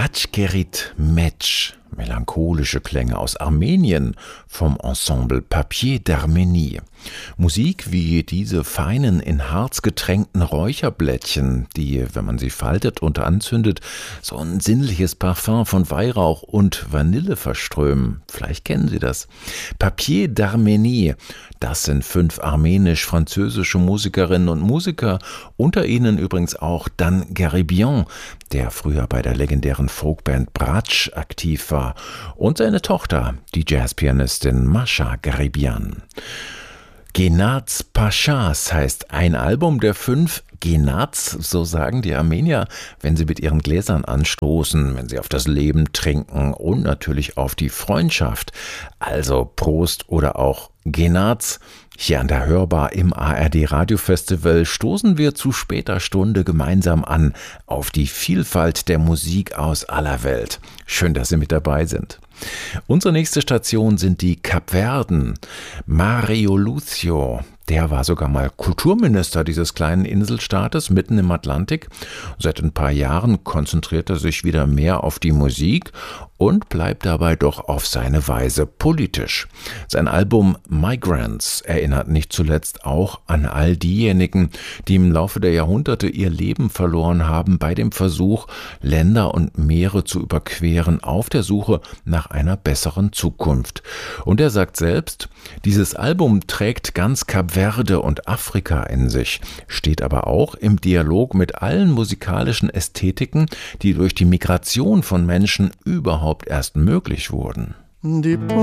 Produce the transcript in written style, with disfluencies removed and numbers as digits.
Atschkerit Metsch, melancholische Klänge aus Armenien vom Ensemble Papier d'Arménie. Musik wie diese feinen, in Harz getränkten Räucherblättchen, die, wenn man sie faltet und anzündet, so ein sinnliches Parfum von Weihrauch und Vanille verströmen. Vielleicht kennen Sie das. Papier d'Arménie, das sind 5 armenisch-französische Musikerinnen und Musiker, unter ihnen übrigens auch Dan Garibian, der früher bei der legendären Folkband Bratsch aktiv war, und seine Tochter, die Jazzpianistin Mascha Garibian. Genaz Pashas heißt ein Album der 5. Genaz, so sagen die Armenier, wenn sie mit ihren Gläsern anstoßen, wenn sie auf das Leben trinken und natürlich auf die Freundschaft. Also Prost oder auch Genaz. Hier an der Hörbar im ARD Radiofestival stoßen wir zu später Stunde gemeinsam an auf die Vielfalt der Musik aus aller Welt. Schön, dass Sie mit dabei sind. Unsere nächste Station sind die Kapverden. Mario Lucio, der war sogar mal Kulturminister dieses kleinen Inselstaates mitten im Atlantik. Seit ein paar Jahren konzentriert er sich wieder mehr auf die Musik und bleibt dabei doch auf seine Weise politisch. Sein Album Migrants erinnert nicht zuletzt auch an all diejenigen, die im Laufe der Jahrhunderte ihr Leben verloren haben bei dem Versuch, Länder und Meere zu überqueren auf der Suche nach einer besseren Zukunft. Und er sagt selbst, dieses Album trägt ganz Kap Verde und Afrika in sich, steht aber auch im Dialog mit allen musikalischen Ästhetiken, die durch die Migration von Menschen überhaupt erst möglich wurden. Die